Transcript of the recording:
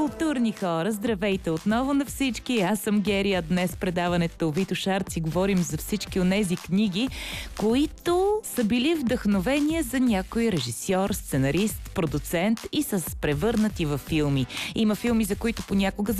Културни хора, здравейте отново на всички. Аз съм Гери, а днес предаването Вито Шарци говорим за всички онези книги, които са били вдъхновение за някой режисьор, сценарист, продуцент и са превърнати във филми. Има филми, за които понякога